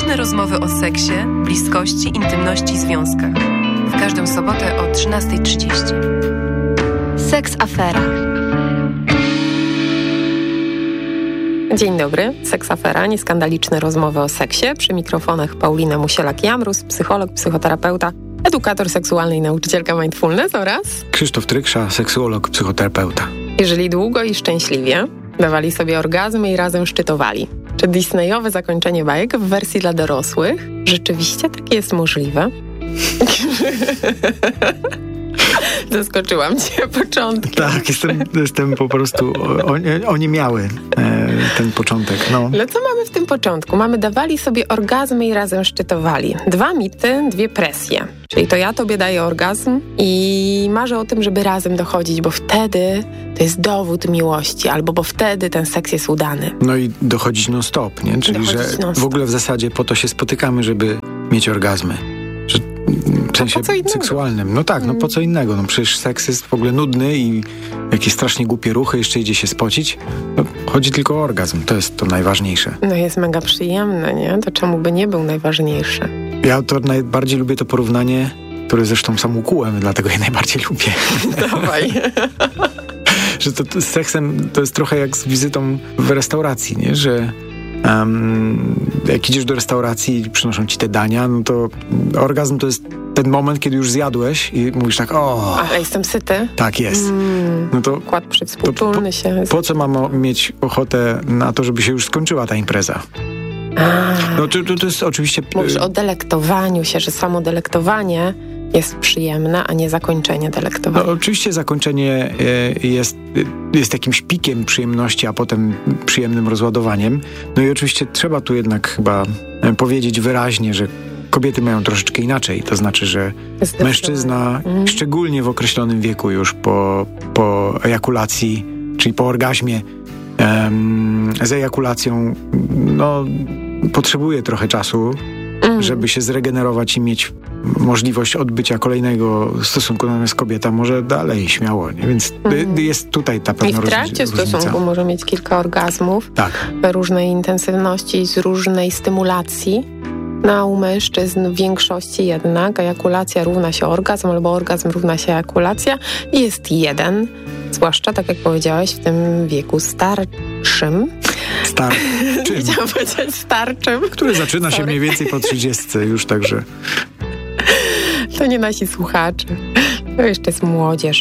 Luźne rozmowy o seksie, bliskości, intymności i związkach. W każdą sobotę o 13:30. Seks Afera. Dzień dobry, Seks Afera, nieskandaliczne rozmowy o seksie. Przy mikrofonach Paulina Musielak-Jamrus, psycholog, psychoterapeuta, edukator seksualny i nauczycielka mindfulness oraz Krzysztof Tryksza, seksuolog, psychoterapeuta. Jeżeli długo i szczęśliwie dawali sobie orgazmy i razem szczytowali. Czy Disneyowe zakończenie bajek w wersji dla dorosłych rzeczywiście takie jest możliwe? Zaskoczyłam cię początkiem. Tak, jestem po prostu oniemiały ten początek. No. Ale co mamy w tym początku? Mamy dawali sobie orgazmy i razem szczytowali. 2 mity, 2 presje. Czyli to ja tobie daję orgazm i marzę o tym, żeby razem dochodzić, bo wtedy to jest dowód miłości, albo bo wtedy ten seks jest udany. No i dochodzić non-stop, nie? Czyli że w ogóle w zasadzie po to się spotykamy, żeby mieć orgazmy. W sensie seksualnym. No tak, no po co innego? No przecież seks jest w ogóle nudny i jakieś strasznie głupie ruchy, jeszcze idzie się spocić. No, chodzi tylko o orgazm, to jest to najważniejsze. No jest mega przyjemne, nie? To czemu by nie był najważniejszy? Ja to najbardziej lubię to porównanie, które zresztą sam ukułem, dlatego je najbardziej lubię. Dawaj. Że to z seksem to jest trochę jak z wizytą w restauracji, nie? Że jak idziesz do restauracji i przynoszą ci te dania, no to orgazm to jest ten moment, kiedy już zjadłeś i mówisz tak, ale jestem syty. Tak jest. No to układ przywspółczulny się. Po co mam mieć ochotę na to, żeby się już skończyła ta impreza? No to jest oczywiście... Mówisz o delektowaniu się, że samo delektowanie jest przyjemne, a nie zakończenie delektowania. No, oczywiście zakończenie jest jakimś pikiem przyjemności, a potem przyjemnym rozładowaniem. No i oczywiście trzeba tu jednak chyba powiedzieć wyraźnie, że kobiety mają troszeczkę inaczej. To znaczy, że mężczyzna, szczególnie w określonym wieku już po ejakulacji, czyli po orgazmie, z ejakulacją, no potrzebuje trochę czasu, żeby się zregenerować i mieć możliwość odbycia kolejnego stosunku, natomiast kobieta może dalej, śmiało, nie? Więc jest tutaj ta pewna różnica. I w trakcie stosunku może mieć kilka orgazmów, tak, różnej intensywności, z różnej stymulacji. No, u mężczyzn w większości jednak ejakulacja równa się orgazm, albo orgazm równa się ejakulacja i jest jeden, zwłaszcza, tak jak powiedziałeś, w tym wieku starszym. Starczym. Chciałam powiedzieć starczym. Który zaczyna się mniej więcej po 30 już, także... To nie nasi słuchacze. To jeszcze jest młodzież.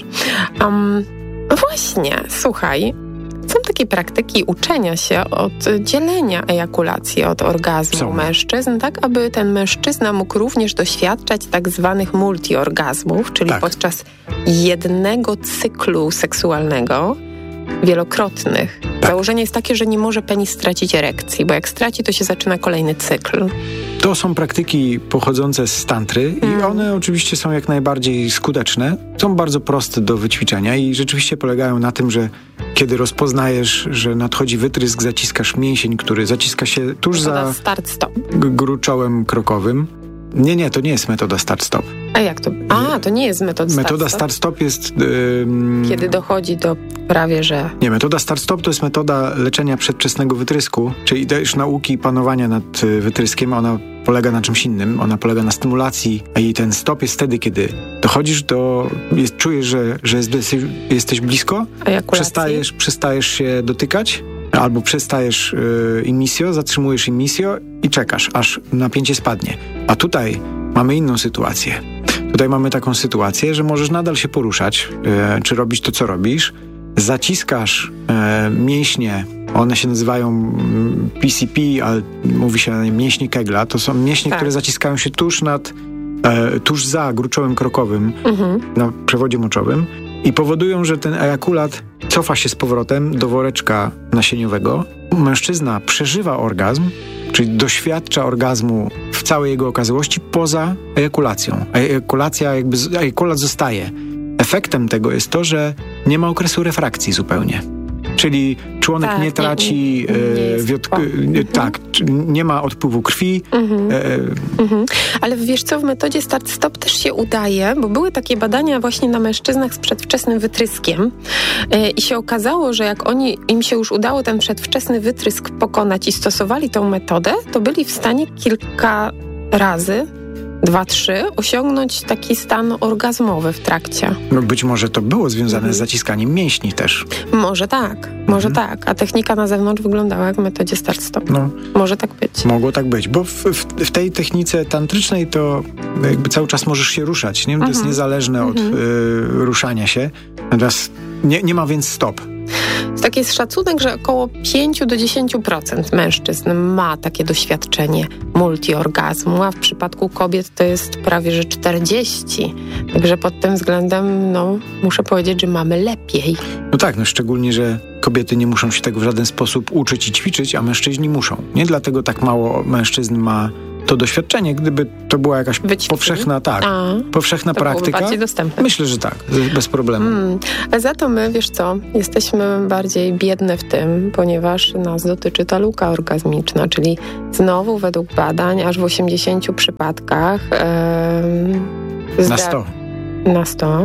Właśnie, słuchaj, są takie praktyki uczenia się od dzielenia ejakulacji od orgazmu mężczyzn, tak aby ten mężczyzna mógł również doświadczać tak zwanych multiorgazmów, czyli podczas jednego cyklu seksualnego, wielokrotnych. Tak. Założenie jest takie, że nie może penis stracić erekcji, bo jak straci, to się zaczyna kolejny cykl. To są praktyki pochodzące z tantry i one oczywiście są jak najbardziej skuteczne. Są bardzo proste do wyćwiczenia i rzeczywiście polegają na tym, że kiedy rozpoznajesz, że nadchodzi wytrysk, zaciskasz mięsień, który zaciska się tuż za start-stop. Gruczołem krokowym. Nie, to nie jest metoda start-stop. A jak to? To nie jest metoda start-stop? Metoda start-stop jest... Kiedy dochodzi do prawie, że... Nie, metoda start-stop to jest metoda leczenia przedwczesnego wytrysku, czyli też nauki panowania nad wytryskiem. Ona polega na czymś innym. Ona polega na stymulacji, a i ten stop jest wtedy, kiedy dochodzisz do... czujesz, że jesteś blisko, przestajesz się dotykać, albo przestajesz immisio, zatrzymujesz immisio i czekasz, aż napięcie spadnie. A tutaj mamy inną sytuację. Tutaj mamy taką sytuację, że możesz nadal się poruszać, czy robić to, co robisz. Zaciskasz mięśnie, one się nazywają PCP, ale mówi się na nie mięśnie Kegla. To są mięśnie, które zaciskają się tuż za gruczołem krokowym na przewodzie moczowym i powodują, że ten ejakulat cofa się z powrotem do woreczka nasieniowego. Mężczyzna przeżywa orgazm, czyli doświadcza orgazmu w całej jego okazałości poza ejakulacją. Ejakulat zostaje. Efektem tego jest to, że nie ma okresu refrakcji zupełnie. Czyli członek nie traci, nie ma odpływu krwi. Ale wiesz co, w metodzie start-stop też się udaje, bo były takie badania właśnie na mężczyznach z przedwczesnym wytryskiem i się okazało, że jak im się już udało ten przedwczesny wytrysk pokonać i stosowali tą metodę, to byli w stanie kilka razy 2-3 osiągnąć taki stan orgazmowy w trakcie. No być może to było związane z zaciskaniem mięśni też. Może tak. A technika na zewnątrz wyglądała jak w metodzie start-stop. No. Może tak być. Mogło tak być, bo w tej technice tantrycznej to jakby cały czas możesz się ruszać, nie? To jest niezależne od ruszania się. Natomiast nie ma więc stop. Taki jest szacunek, że około 5-10% mężczyzn ma takie doświadczenie multiorgazmu, a w przypadku kobiet to jest prawie że 40%. Także pod tym względem, muszę powiedzieć, że mamy lepiej. No tak, szczególnie, że kobiety nie muszą się tego w żaden sposób uczyć i ćwiczyć, a mężczyźni muszą. Nie dlatego tak mało mężczyzn ma to doświadczenie. Gdyby to była jakaś powszechna praktyka, bardziej dostępne. Myślę, że tak, bez problemu. A za to my, wiesz co, jesteśmy bardziej biedne w tym, ponieważ nas dotyczy ta luka orgazmiczna, czyli znowu według badań aż w 80 przypadkach na 100. Na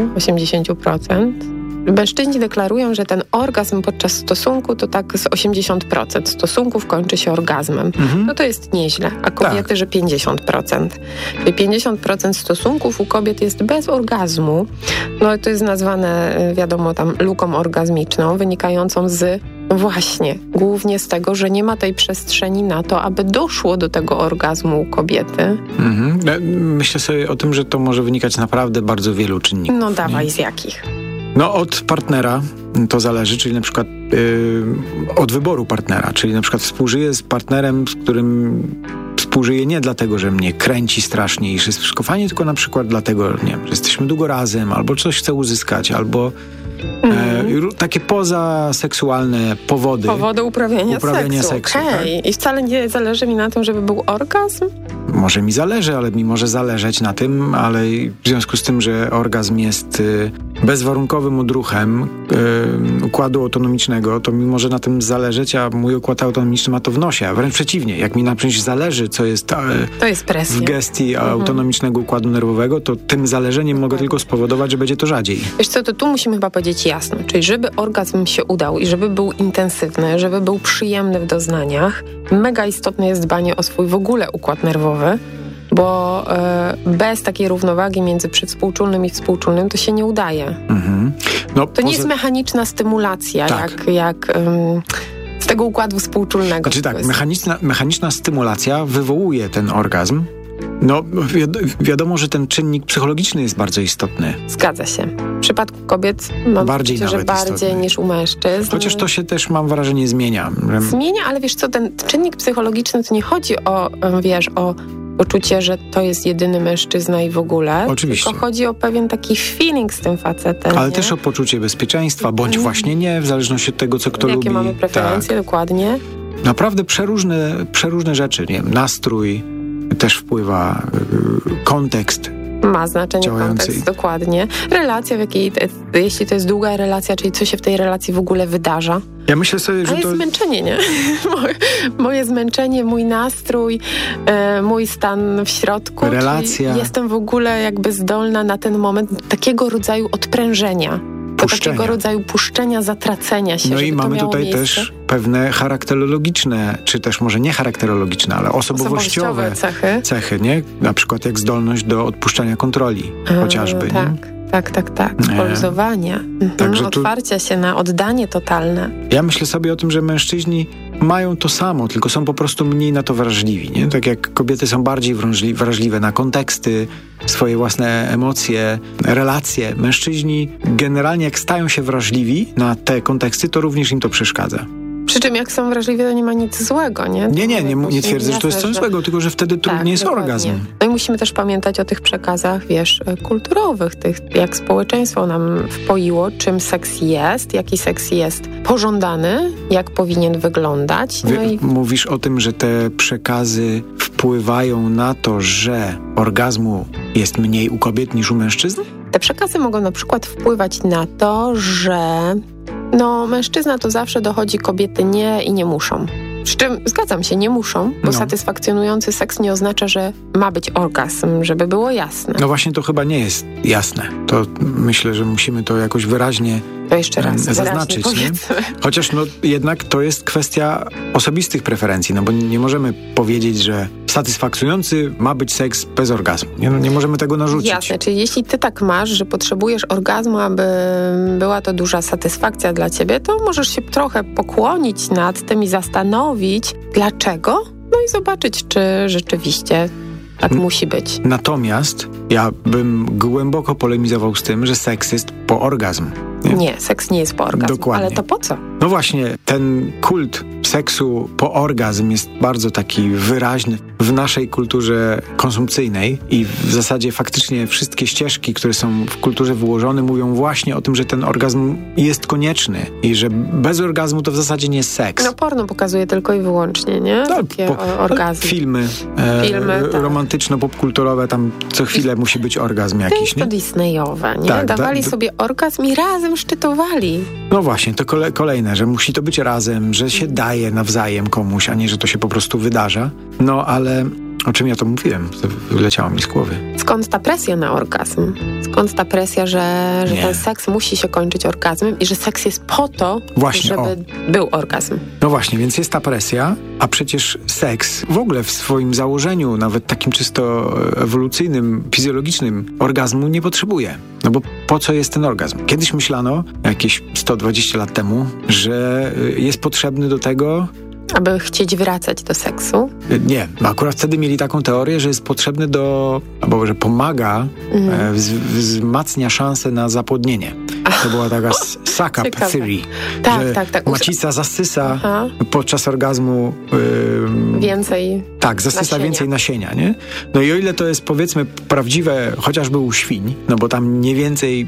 80%. Mężczyźni deklarują, że ten orgazm podczas stosunku to tak z 80% stosunków kończy się orgazmem. No to jest nieźle, a kobiety, że 50%. Czyli 50% stosunków u kobiet jest bez orgazmu. No to jest nazwane, wiadomo, tam luką orgazmiczną, wynikającą z właśnie, głównie z tego, że nie ma tej przestrzeni na to, aby doszło do tego orgazmu u kobiety. Myślę sobie o tym, że to może wynikać z naprawdę bardzo wielu czynników. No dawaj, z jakich? Od partnera to zależy, czyli na przykład od wyboru partnera, czyli na przykład współżyję z partnerem, z którym współżyję nie dlatego, że mnie kręci strasznie i że jest wszystko fajnie, tylko na przykład dlatego, nie wiem, że jesteśmy długo razem, albo coś chcę uzyskać, albo takie pozaseksualne powody. Powody uprawiania seksu. Tak? I wcale nie zależy mi na tym, żeby był orgazm? Może mi zależy, ale mi może zależeć na tym, ale w związku z tym, że orgazm jest bezwarunkowym odruchem układu autonomicznego, to mi może na tym zależeć, a mój układ autonomiczny ma to w nosie. A wręcz przeciwnie, jak mi na czymś zależy, co jest, to jest presja. W gestii autonomicznego układu nerwowego, to tym zależeniem mogę tylko spowodować, że będzie to rzadziej. Wiesz co, to tu musimy chyba powiedzieć jasno, czyli żeby orgazm się udał i żeby był intensywny, żeby był przyjemny w doznaniach, mega istotne jest dbanie o swój w ogóle układ nerwowy, bo bez takiej równowagi między współczulnym i współczulnym to się nie udaje. To nie jest mechaniczna stymulacja, jak z tego układu współczulnego. Znaczy tak, mechaniczna stymulacja wywołuje ten orgazm. Wiadomo, że ten czynnik psychologiczny jest bardzo istotny. Zgadza się. W przypadku kobiet mam poczucie, że bardziej niż u mężczyzn. Chociaż to się też, mam wrażenie, zmienia. Zmienia, ale wiesz co, ten czynnik psychologiczny to nie chodzi o poczucie, że to jest jedyny mężczyzna i w ogóle. Oczywiście. Tylko chodzi o pewien taki feeling z tym facetem. Ale też o poczucie bezpieczeństwa, bądź właśnie nie, w zależności od tego, co kto lubi. Jakie mamy preferencje, dokładnie. Naprawdę przeróżne rzeczy, nie wiem, nastrój też wpływa, kontekst. Ma znaczenie kontekst, dokładnie. Relacja, jeśli to jest długa relacja, czyli co się w tej relacji w ogóle wydarza. Ja myślę sobie, że jest zmęczenie, nie? Moje zmęczenie, mój nastrój, mój stan w środku. Relacja. Jestem w ogóle jakby zdolna na ten moment takiego rodzaju odprężenia. Do takiego rodzaju puszczenia, zatracenia się. No i mamy tutaj też pewne charakterologiczne, czy też może nie charakterologiczne, ale osobowościowe cechy, nie? Na przykład jak zdolność do odpuszczania kontroli, chociażby. Tak. Poluzowania. Otwarcia się na oddanie totalne. Ja myślę sobie o tym, że mężczyźni mają to samo, tylko są po prostu mniej na to wrażliwi. Nie? Tak jak kobiety są bardziej wrażliwe na konteksty, swoje własne emocje, relacje. Mężczyźni generalnie jak stają się wrażliwi na te konteksty, to również im to przeszkadza. Przy czym jak są wrażliwi, to nie ma nic złego, nie? Nie twierdzę, że to jest coś złego, tylko że wtedy to nie jest orgazm. No i musimy też pamiętać o tych przekazach, kulturowych, tych jak społeczeństwo nam wpoiło, czym seks jest, jaki seks jest pożądany, jak powinien wyglądać. Mówisz o tym, że te przekazy wpływają na to, że orgazmu jest mniej u kobiet niż u mężczyzn? Te przekazy mogą na przykład wpływać na to, że No, mężczyzna to zawsze dochodzi, kobiety nie i nie muszą. Przy czym zgadzam się, nie muszą, bo satysfakcjonujący seks nie oznacza, że ma być orgazm, żeby było jasne. No właśnie to chyba nie jest jasne. To myślę, że musimy to jakoś wyraźnie to jeszcze raz zaznaczyć. Nie? Chociaż jednak to jest kwestia osobistych preferencji, no bo nie możemy powiedzieć, że satysfakcjonujący ma być seks bez orgazmu. Nie możemy tego narzucić. Jasne, czyli jeśli ty tak masz, że potrzebujesz orgazmu, aby była to duża satysfakcja dla ciebie, to możesz się trochę pokłonić nad tym i zastanowić, dlaczego? No i zobaczyć, czy rzeczywiście tak musi być. Natomiast ja bym głęboko polemizował z tym, że seks jest po orgazm. Nie, seks nie jest po orgazm. Dokładnie. Ale to po co? No właśnie, ten kult seksu po orgazm jest bardzo taki wyraźny w naszej kulturze konsumpcyjnej i w zasadzie faktycznie wszystkie ścieżki, które są w kulturze wyłożone, mówią właśnie o tym, że ten orgazm jest konieczny i że bez orgazmu to w zasadzie nie jest seks. No porno pokazuje tylko i wyłącznie, nie? Takie orgazmy. Filmy romantyczno-popkulturowe, tam co chwilę musi być orgazm jakiś. To jest to Disneyowe, nie? Tak, dawali sobie orgazm i razem szczytowali. No właśnie, to kolejne, że musi to być razem, że się daje nawzajem komuś, a nie, że to się po prostu wydarza. No ale o czym ja to mówiłem? To wyleciało mi z głowy. Skąd ta presja na orgazm? Skąd ta presja, że ten seks musi się kończyć orgazmem i że seks jest po to, żeby był orgazm? No właśnie, więc jest ta presja, a przecież seks w ogóle w swoim założeniu, nawet takim czysto ewolucyjnym, fizjologicznym, orgazmu nie potrzebuje. No bo po co jest ten orgazm? Kiedyś myślano, jakieś 120 lat temu, że jest potrzebny do tego, aby chcieć wracać do seksu? Nie. Akurat wtedy mieli taką teorię, że jest potrzebny albo że pomaga, wzmacnia szansę na zapłodnienie. To była taka suck-up theory. Tak. Macica zasysa podczas orgazmu więcej zasysa nasienia. Więcej nasienia, nie? No i o ile to jest, powiedzmy, prawdziwe chociażby u świń, no bo tam nie więcej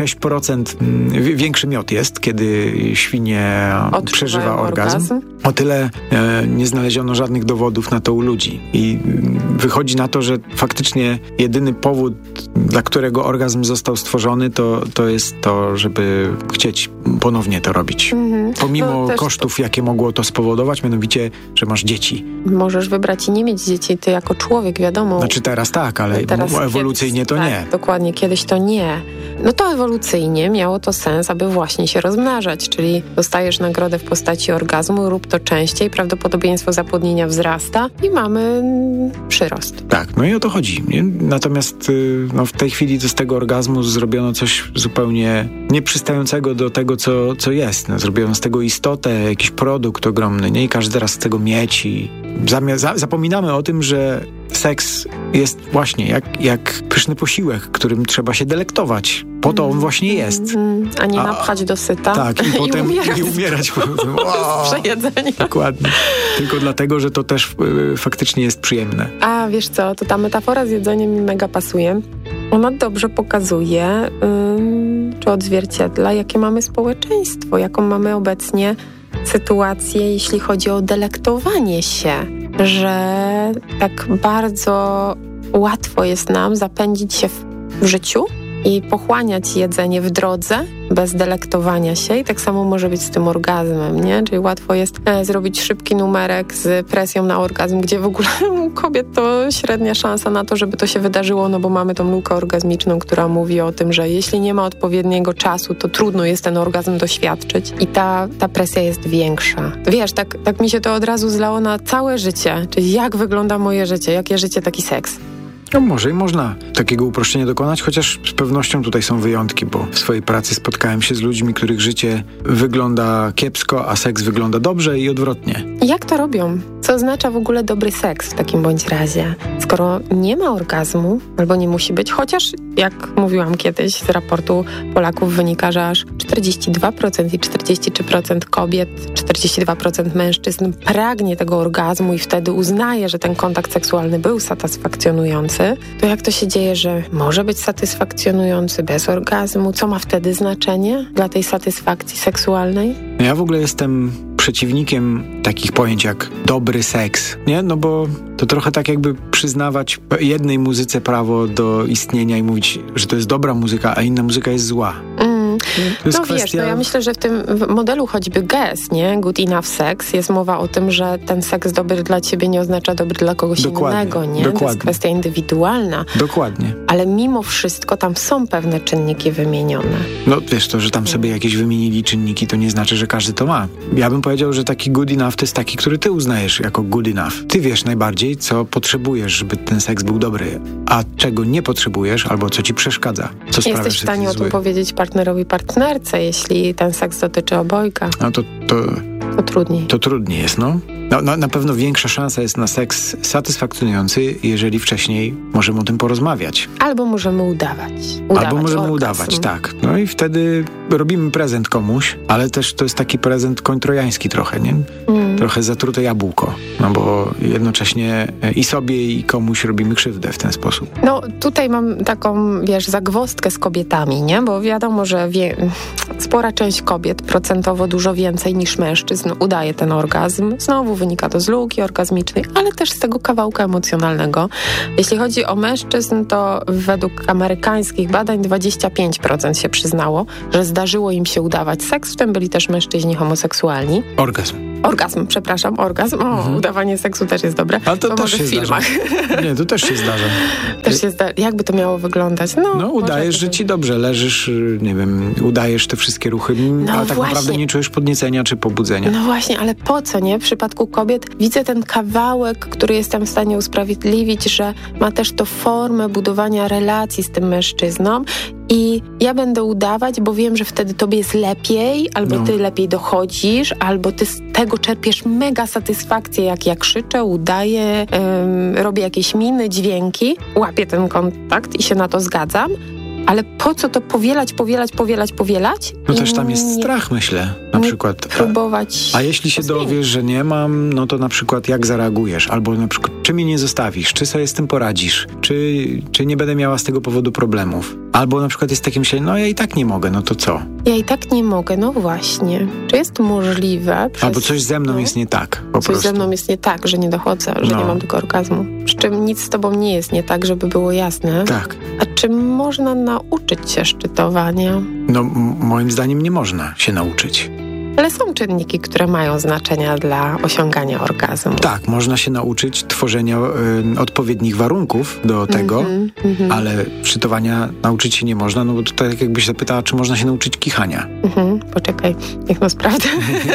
6% większy miot jest, kiedy świnie przeżywa orgazm. O tyle nie znaleziono żadnych dowodów na to u ludzi. I wychodzi na to, że faktycznie jedyny powód, dla którego orgazm został stworzony, to jest to, żeby chcieć ponownie to robić. Pomimo kosztów, jakie mogło to spowodować, mianowicie, że masz dzieci. Możesz wybrać i nie mieć dzieci, ty jako człowiek, wiadomo. Znaczy teraz tak, ale ewolucyjnie to nie. Dokładnie, kiedyś to nie. No to ewolucyjnie miało to sens, aby właśnie się rozmnażać, czyli dostajesz nagrodę w postaci orgazmu, rób to częściej, prawdopodobieństwo zapłodnienia wzrasta i mamy przyrost. Tak, no i o to chodzi. Nie? Natomiast w tej chwili z tego orgazmu zrobiono coś zupełnie nieprzystającego do tego, co jest. No, zrobiono z tego istotę, jakiś produkt ogromny, nie? I każdy raz z tego mieć i zapominamy o tym, że seks jest właśnie jak pyszny posiłek, którym trzeba się delektować. Po to on właśnie jest. A nie napchać do syta. Tak, i potem umierać z przejedzenia. Dokładnie. Tylko dlatego, że to też faktycznie jest przyjemne. A wiesz co, to ta metafora z jedzeniem mi mega pasuje. Ona dobrze pokazuje, czy odzwierciedla, jakie mamy społeczeństwo, jaką mamy obecnie sytuację, jeśli chodzi o delektowanie się, że tak bardzo łatwo jest nam zapędzić się w życiu i pochłaniać jedzenie w drodze bez delektowania się i tak samo może być z tym orgazmem, nie? Czyli łatwo jest zrobić szybki numerek z presją na orgazm, gdzie w ogóle u kobiet to średnia szansa na to, żeby to się wydarzyło, no bo mamy tą lukę orgazmiczną, która mówi o tym, że jeśli nie ma odpowiedniego czasu, to trudno jest ten orgazm doświadczyć i ta presja jest większa. Wiesz, tak mi się to od razu zlało na całe życie, czyli jak wygląda moje życie, jakie życie, taki seks. No może i można takiego uproszczenia dokonać, chociaż z pewnością tutaj są wyjątki, bo w swojej pracy spotkałem się z ludźmi, których życie wygląda kiepsko, a seks wygląda dobrze i odwrotnie. Jak to robią? Co oznacza w ogóle dobry seks w takim bądź razie? Skoro nie ma orgazmu, albo nie musi być, chociaż jak mówiłam kiedyś z raportu Polaków wynika, że aż 42% i 43% kobiet, 42% mężczyzn pragnie tego orgazmu i wtedy uznaje, że ten kontakt seksualny był satysfakcjonujący, to jak to się dzieje, że może być satysfakcjonujący bez orgazmu? Co ma wtedy znaczenie dla tej satysfakcji seksualnej? Ja w ogóle jestem przeciwnikiem takich pojęć jak dobry seks, nie? No bo to trochę tak jakby przyznawać jednej muzyce prawo do istnienia i mówić, że to jest dobra muzyka, a inna muzyka jest zła. To jest kwestia... ja myślę, że w tym modelu choćby GES, nie? Good Enough Sex, jest mowa o tym, że ten seks dobry dla ciebie nie oznacza dobry dla kogoś innego, nie? To jest kwestia indywidualna. Dokładnie. Ale mimo wszystko tam są pewne czynniki wymienione. No wiesz, to, że tam sobie jakieś wymienili czynniki, to nie znaczy, że każdy to ma. Ja bym powiedział, że taki good enough to jest taki, który ty uznajesz jako good enough. Ty wiesz najbardziej, co potrzebujesz, żeby ten seks był dobry, a czego nie potrzebujesz, albo co ci przeszkadza. Co sprawia, jesteś w stanie o tym powiedzieć partnerowi, partnerce, jeśli ten seks dotyczy obojga. No to trudniej. To trudniej jest, no. Na pewno większa szansa jest na seks satysfakcjonujący, jeżeli wcześniej możemy o tym porozmawiać. Albo możemy udawać. Albo możemy udawać, tak. No i wtedy robimy prezent komuś, ale też to jest taki prezent koń trojański trochę, nie? Trochę zatrute jabłko. No bo jednocześnie i sobie, i komuś robimy krzywdę w ten sposób. No tutaj mam taką, zagwozdkę z kobietami, nie? Bo wiadomo, że spora część kobiet, procentowo dużo więcej niż mężczyzn, udaje ten orgazm. Znowu wynika to z luki orgazmicznej, ale też z tego kawałka emocjonalnego. Jeśli chodzi o mężczyzn, to według amerykańskich badań 25% się przyznało, że zdarzyło im się udawać seks, w tym byli też mężczyźni homoseksualni. Orgazm, przepraszam, orgazm. Udawanie seksu też jest dobre. Ale to też może się w filmach. Nie, to też się zdarza. Jakby to miało wyglądać? No udajesz, że ci dobrze leżysz, nie wiem, udajesz te wszystkie ruchy, ale tak naprawdę nie czujesz podniecenia czy pobudzenia. No właśnie, ale po co, nie? W przypadku kobiet widzę ten kawałek, który jestem w stanie usprawiedliwić, że ma też to formę budowania relacji z tym mężczyzną i ja będę udawać, bo wiem, że wtedy tobie jest lepiej, albo ty lepiej dochodzisz, albo ty z tego czerpiesz mega satysfakcję, jak ja krzyczę, udaję, robię jakieś miny, dźwięki, łapię ten kontakt i się na to zgadzam. Ale po co to powielać? No też tam jest strach, myślę, na przykład. Próbować. A jeśli się dowiesz, że nie mam, no to na przykład jak zareagujesz? Albo na przykład, czy mnie nie zostawisz? Czy sobie z tym poradzisz? Czy nie będę miała z tego powodu problemów? Albo na przykład jest takie myślenie, no ja i tak nie mogę, no to co? Ja i tak nie mogę, no właśnie. Czy jest możliwe? Albo coś ze mną jest nie tak, po prostu. Coś ze mną jest nie tak, że nie dochodzę, że nie mam tego orgazmu. Przy czym nic z tobą nie jest nie tak, żeby było jasne. Tak. A czy można nauczyć się szczytowania? No, moim zdaniem nie można się nauczyć. Ale są czynniki, które mają znaczenia dla osiągania orgazmu. Tak, można się nauczyć tworzenia odpowiednich warunków do tego, ale szczytowania nauczyć się nie można, no bo to tak jakbyś zapytała, czy można się nauczyć kichania. Poczekaj, niech no sprawdzę.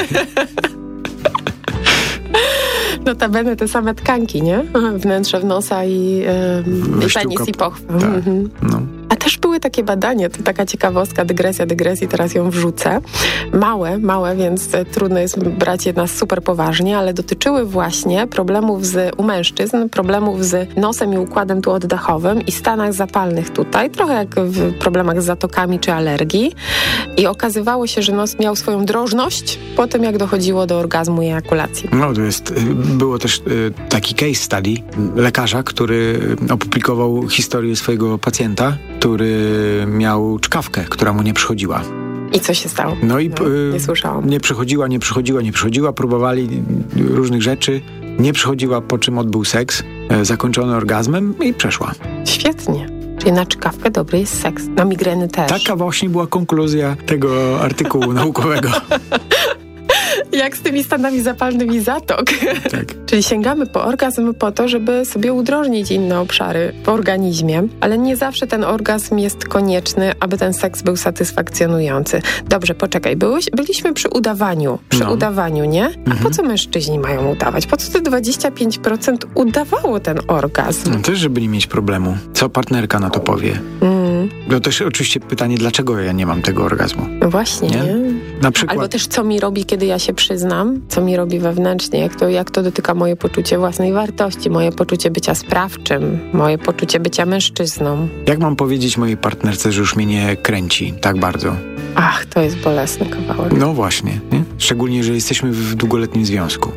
Notabene te same tkanki, nie? Wnętrze nosa i penis i pochwa. Tak. No. A też były takie badania, to taka ciekawostka, dygresji, teraz ją wrzucę. Małe, więc trudno jest brać je nas super poważnie, ale dotyczyły właśnie problemów u mężczyzn, problemów z nosem i układem tu oddechowym i stanach zapalnych tutaj, trochę jak w problemach z zatokami czy alergii. I okazywało się, że nos miał swoją drożność po tym, jak dochodziło do orgazmu i ejakulacji. No, było też taki case study lekarza, który opublikował historię swojego pacjenta, który miał czkawkę, która mu nie przychodziła. I co się stało? No i nie słyszałam. Nie przychodziła, próbowali różnych rzeczy, nie przychodziła, po czym odbył seks, zakończony orgazmem i przeszła. Świetnie. Czyli na czkawkę dobry jest seks, na migreny też. Taka właśnie była konkluzja tego artykułu naukowego. Jak z tymi stanami zapalnymi zatok. Tak. Czyli sięgamy po orgazm po to, żeby sobie udrożnić inne obszary w organizmie, ale nie zawsze ten orgazm jest konieczny, aby ten seks był satysfakcjonujący. Dobrze, poczekaj, byliśmy przy udawaniu, nie? A po co mężczyźni mają udawać? Po co te 25% udawało ten orgazm? No też, żeby nie mieć problemu. Co partnerka na to powie? No też oczywiście pytanie, dlaczego ja nie mam tego orgazmu? No właśnie, nie? Na przykład... Albo też co mi robi, kiedy ja się przyznam, co mi robi wewnętrznie, jak to dotyka moje poczucie własnej wartości, moje poczucie bycia sprawczym, moje poczucie bycia mężczyzną. Jak mam powiedzieć mojej partnerce, że już mnie nie kręci tak bardzo? Ach, to jest bolesny kawałek. No właśnie, nie? Szczególnie, że jesteśmy w długoletnim związku.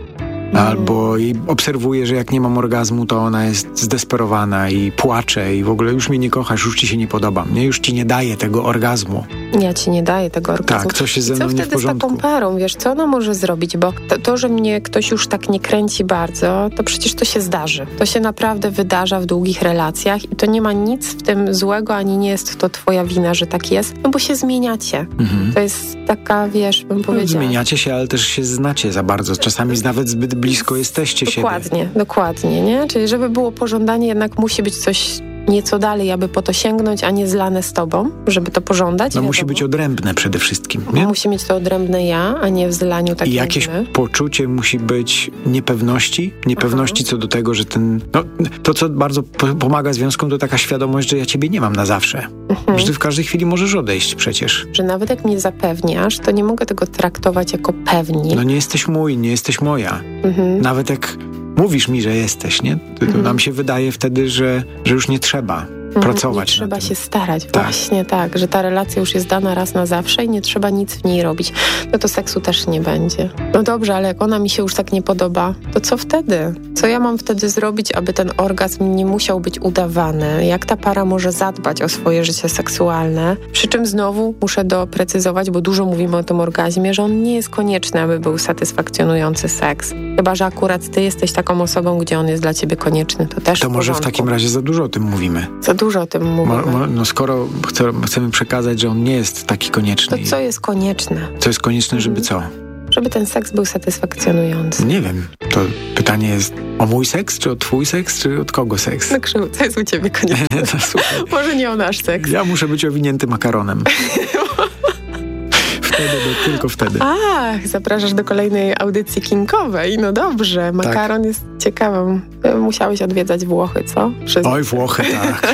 Albo i obserwuję, że jak nie mam orgazmu, to ona jest zdesperowana i płacze i w ogóle już mnie nie kochasz, już ci się nie podobam, nie? Już ci nie daję tego orgazmu. Ja ci nie daję tego orgazmu. Tak, coś jest ze mną nie w porządku. Co wtedy z taką parą? Wiesz, co ona może zrobić? Bo to, że mnie ktoś już tak nie kręci bardzo, to przecież to się zdarzy. To się naprawdę wydarza w długich relacjach i to nie ma nic w tym złego, ani nie jest to twoja wina, że tak jest, no bo się zmieniacie. To jest taka, wiesz, bym powiedziała. Zmieniacie się, ale też się znacie za bardzo. Czasami nawet zbyt blisko jesteście siebie. Dokładnie, nie? Czyli żeby było pożądanie, jednak musi być coś nieco dalej, aby po to sięgnąć, a nie zlane z tobą, żeby to pożądać. No musi być odrębne przede wszystkim, nie? Musi mieć to odrębne ja, a nie w zlaniu takim. I jakieś poczucie musi być niepewności co do tego, że to, co bardzo pomaga związkom, to taka świadomość, że ja ciebie nie mam na zawsze. Że ty w każdej chwili możesz odejść przecież. Że nawet jak mnie zapewniasz, to nie mogę tego traktować jako pewni. No nie jesteś mój, nie jesteś moja. Nawet jak mówisz mi, że jesteś, nie? To nam się wydaje wtedy, że już nie trzeba pracować. Nie trzeba się starać. Tak. Właśnie tak, że ta relacja już jest dana raz na zawsze i nie trzeba nic w niej robić. No to seksu też nie będzie. No dobrze, ale jak ona mi się już tak nie podoba, to co wtedy? Co ja mam wtedy zrobić, aby ten orgazm nie musiał być udawany? Jak ta para może zadbać o swoje życie seksualne? Przy czym znowu muszę doprecyzować, bo dużo mówimy o tym orgazmie, że on nie jest konieczny, aby był satysfakcjonujący seks. Chyba że akurat ty jesteś taką osobą, gdzie on jest dla ciebie konieczny. To też to może w takim razie za dużo o tym mówimy. Za dużo o tym mówimy. No skoro chcemy przekazać, że on nie jest taki konieczny. To co jest konieczne? Co jest konieczne, żeby co? Żeby ten seks był satysfakcjonujący. Nie wiem. To pytanie jest o mój seks, czy o twój seks, czy od kogo seks? No Krzywu, co jest u ciebie konieczne? To super. Może nie o nasz seks. Ja muszę być owinięty makaronem. Tylko wtedy. Ach, zapraszasz do kolejnej audycji kinkowej. No dobrze, makaron jest ciekawą. Musiałeś odwiedzać Włochy, co? Oj, Włochy, tak.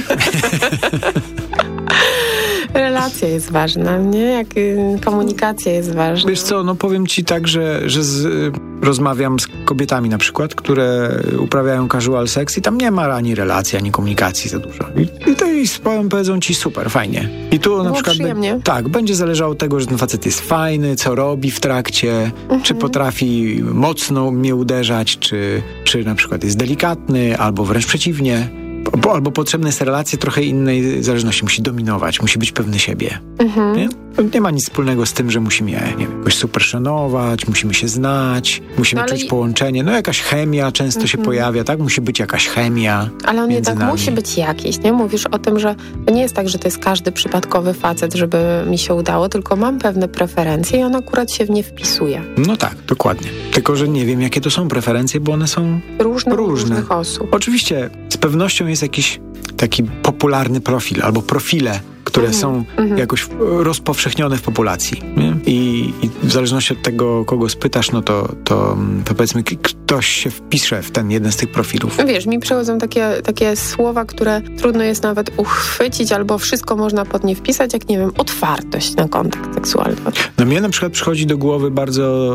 Relacja jest ważna, nie? Jak komunikacja jest ważna. Wiesz co, no powiem ci tak, że rozmawiam z kobietami na przykład, które uprawiają casual seks i tam nie ma ani relacji, ani komunikacji za dużo. I to i powiedzą ci super, fajnie. I tu na przykład będzie zależało od tego, że ten facet jest fajny, co robi w trakcie, czy potrafi mocno mnie uderzać, czy na przykład jest delikatny, albo wręcz przeciwnie. Albo potrzebna jest relacja trochę innej zależności. Musi dominować, musi być pewny siebie. Nie ma nic wspólnego z tym, że musimy jakoś super szanować, musimy się znać, musimy czuć połączenie. No jakaś chemia często się pojawia, tak? Musi być jakaś chemia. Ale on jednak musi być jakiś, nie? Mówisz o tym, że to nie jest tak, że to jest każdy przypadkowy facet, żeby mi się udało, tylko mam pewne preferencje i on akurat się w nie wpisuje. No tak, dokładnie. Tylko, że nie wiem, jakie to są preferencje, bo one są różnych osób. Oczywiście z pewnością jest jakiś taki popularny profil albo profile, które są jakoś rozpowszechnione w populacji. Nie? I w zależności od tego, kogo spytasz, no to powiedzmy, ktoś się wpisze w ten jeden z tych profilów. Wiesz, mi przychodzą takie słowa, które trudno jest nawet uchwycić, albo wszystko można pod nie wpisać, jak nie wiem, otwartość na kontakt seksualny. No mnie na przykład przychodzi do głowy bardzo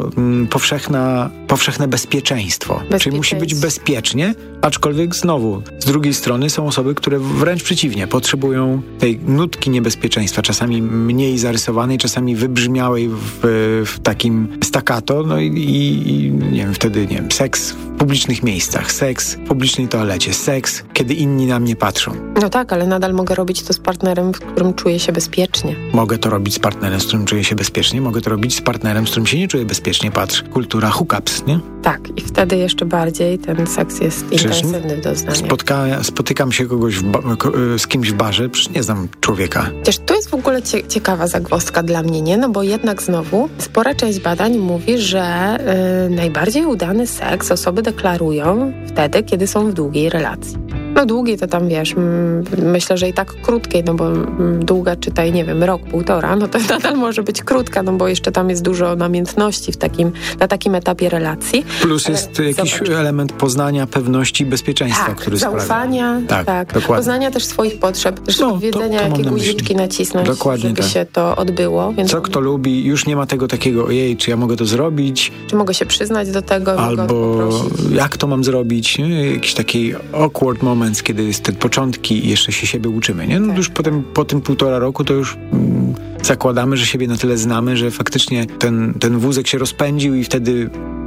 powszechne bezpieczeństwo. Czyli musi być bezpiecznie, aczkolwiek znowu, z drugiej strony są osoby, które wręcz przeciwnie, potrzebują tej nutki niebezpieczeństwa, czasami mniej zarysowanej, czasami wybrzmiałej w takim staccato, no i nie wiem, wtedy, nie wiem, seks w publicznych miejscach, seks w publicznej toalecie, seks, kiedy inni na mnie patrzą. No tak, ale nadal mogę robić to z partnerem, w którym czuję się bezpiecznie. Mogę to robić z partnerem, z którym czuję się bezpiecznie, mogę to robić z partnerem, z którym się nie czuję bezpiecznie. Patrz, kultura hookups, nie? Tak, i wtedy jeszcze bardziej ten seks jest intensywny w doznaniu. Spotykam się z kimś w barze, przecież nie znam człowieka. Chociaż to jest w ogóle ciekawa zagwozdka dla mnie, nie? No bo jednak znowu spora część badań mówi, że najbardziej udany seks osoby deklarują wtedy, kiedy są w długiej relacji. No długiej to tam, wiesz, myślę, że i tak krótkiej, no bo długa, czytaj, nie wiem, rok, półtora, no to nadal może być krótka, no bo jeszcze tam jest dużo namiętności na takim etapie relacji. Plus jest jakiś element poznania, pewności, bezpieczeństwa, który zaufania, tak. Poznania też swoich potrzeb, też wiedzenia, jakie guziczki nacisnąć, dokładnie żeby się to odbyło. Więc kto lubi, już nie ma tego takiego, ojej, czy ja mogę to zrobić? Czy mogę się przyznać do tego? Albo jak to mam zrobić? Nie? Jakiś taki awkward moment, kiedy jest te początki i jeszcze się siebie uczymy, nie? No już potem, po tym 1,5 roku to już zakładamy, że siebie na tyle znamy, że faktycznie ten wózek się rozpędził i wtedy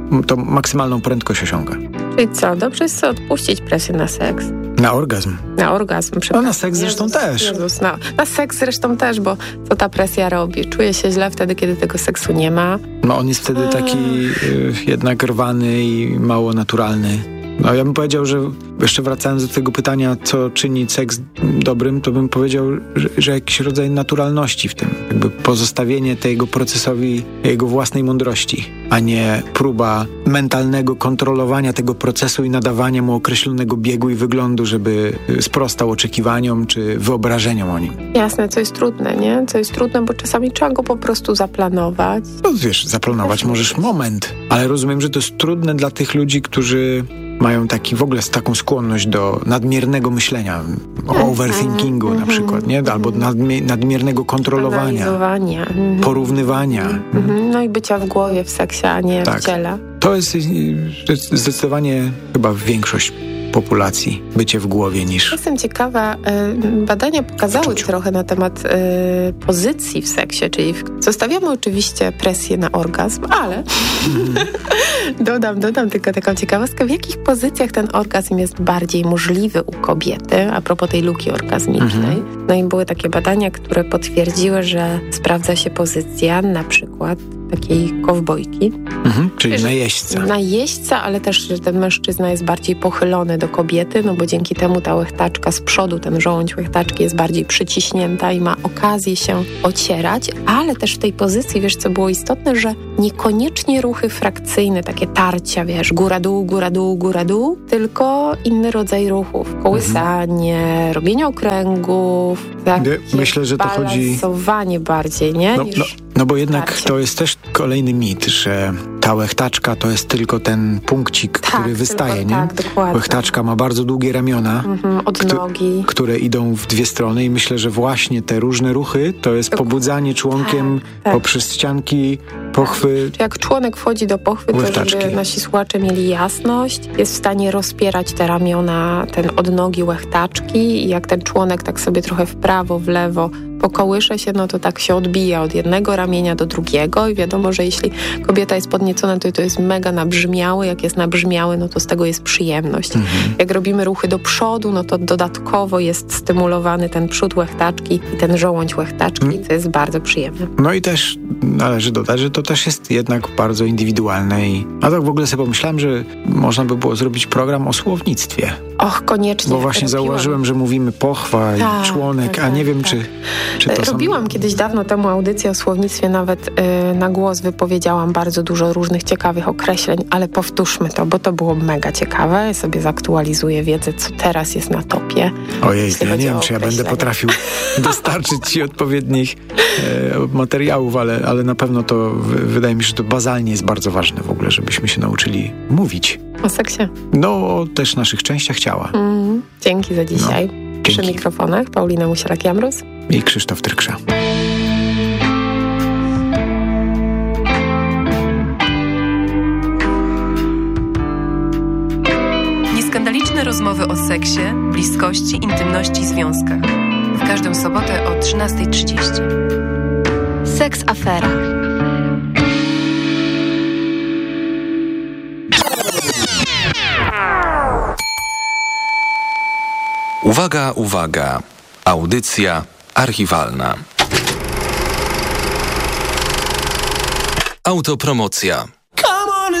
to maksymalną prędkość osiąga. Czyli co, dobrze jest sobie odpuścić presję na seks? Na orgazm. Na orgazm, no na seks zresztą też. Jezus, na seks zresztą też, bo co ta presja robi? Czuje się źle wtedy, kiedy tego seksu nie ma. No on jest wtedy taki jednak rwany i mało naturalny. No ja bym powiedział, że jeszcze wracając do tego pytania, co czyni seks dobrym, to bym powiedział, że jakiś rodzaj naturalności w tym. Jakby pozostawienie tego procesowi jego własnej mądrości, a nie próba mentalnego kontrolowania tego procesu i nadawania mu określonego biegu i wyglądu, żeby sprostał oczekiwaniom czy wyobrażeniom o nim. Jasne, co jest trudne, nie? Co jest trudne, bo czasami trzeba go po prostu zaplanować. No wiesz, zaplanować możesz moment, ale rozumiem, że to jest trudne dla tych ludzi, którzy mają taki w ogóle taką skłonność do nadmiernego myślenia, o overthinkingu na przykład, nie? Albo nadmiernego kontrolowania, porównywania. No i bycia w głowie w seksie, a nie w ciele. To jest zdecydowanie chyba większość populacji, bycie w głowie niż... Jestem ciekawa, badania pokazały trochę na temat pozycji w seksie, czyli zostawiamy oczywiście presję na orgazm, ale dodam tylko taką ciekawostkę, w jakich pozycjach ten orgazm jest bardziej możliwy u kobiety, a propos tej luki orgazmicznej. No i były takie badania, które potwierdziły, że sprawdza się pozycja na przykład takiej kowbojki. Czyli najeźdźca. Najeźdźca, ale też, że ten mężczyzna jest bardziej pochylony do kobiety, no bo dzięki temu ta łechtaczka z przodu, ten żołądź łechtaczki jest bardziej przyciśnięta i ma okazję się ocierać, ale też w tej pozycji, wiesz, co było istotne, że niekoniecznie ruchy frakcyjne, takie tarcia, wiesz, góra-dół, góra-dół, góra-dół, tylko inny rodzaj ruchów. Kołysanie, robienie okręgów, myślę, że to chodzi... balansowanie bardziej, nie? No bo jednak to jest też kolejny mit, że ta łechtaczka to jest tylko ten punkcik, który wystaje, nie? Tak, dokładnie. Łechtaczka ma bardzo długie ramiona, nogi, które idą w dwie strony i myślę, że właśnie te różne ruchy to jest pobudzanie członkiem poprzez ścianki, pochwy. Jak członek wchodzi do pochwy, to żeby nasi słuchacze mieli jasność, jest w stanie rozpierać te ramiona, ten odnogi łechtaczki i jak ten członek tak sobie trochę w prawo, w lewo pokołysze się, no to tak się odbija od jednego ramienia do drugiego i wiadomo, że jeśli kobieta jest podniecona, to jest mega nabrzmiały, jak jest nabrzmiały, no to z tego jest przyjemność. Jak robimy ruchy do przodu, no to dodatkowo jest stymulowany ten przód łechtaczki i ten żołądź łechtaczki, co jest bardzo przyjemne. No i też należy dodać, że to też jest jednak bardzo indywidualne a tak w ogóle sobie pomyślałem, że można by było zrobić program o słownictwie. Och, koniecznie. Bo właśnie zauważyłem, że mówimy pochwa i członek, a nie wiem, czy to są... Robiłam kiedyś dawno temu audycję o słownictwie, nawet na głos wypowiedziałam bardzo dużo różnych ciekawych określeń, ale powtórzmy to, bo to było mega ciekawe. Ja sobie zaktualizuję wiedzę, co teraz jest na topie. Ojej, ja nie wiem, czy ja będę potrafił dostarczyć ci odpowiednich materiałów, ale na pewno to wydaje mi się, że to bazalnie jest bardzo ważne w ogóle, żebyśmy się nauczyli mówić. O seksie. No, o też naszych częściach ciała. Dzięki za dzisiaj. Przy mikrofonach Paulina Musielak-Jamrus i Krzysztof Tyrksza. Nieskandaliczne rozmowy o seksie, bliskości, intymności i związkach. W każdą sobotę o 13:30. Seks Afera. Uwaga, uwaga. Audycja archiwalna. Autopromocja.